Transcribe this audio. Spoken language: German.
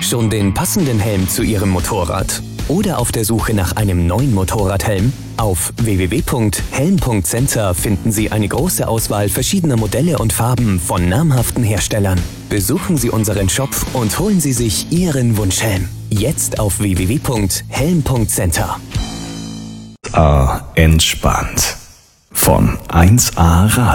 Schon den passenden Helm zu Ihrem Motorrad? Oder auf der Suche nach einem neuen Motorradhelm? Auf www.helm.center finden Sie eine große Auswahl verschiedener Modelle und Farben von namhaften Herstellern. Besuchen Sie unseren Shop und holen Sie sich Ihren Wunschhelm. Jetzt auf www.helm.center. Entspannt. Von 1A Radio.